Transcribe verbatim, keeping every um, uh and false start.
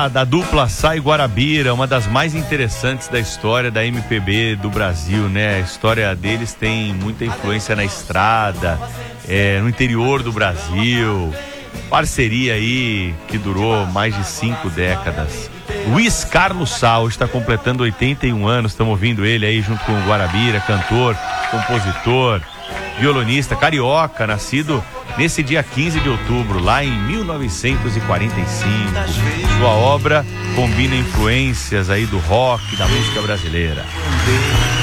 da, da dupla Sai Guarabira, uma das mais interessantes da história da M P B do Brasil, né? A história deles tem muita influência na estrada, é, no interior do Brasil. Parceria aí que durou mais de cinco décadas. Luiz Carlos Sá está completando oitenta e um anos, estamos ouvindo ele aí junto com o Guarabira, cantor, compositor, violonista, carioca, nascido nesse dia quinze de outubro, lá em mil novecentos e quarenta e cinco. Sua obra combina influências aí do rock, da música brasileira.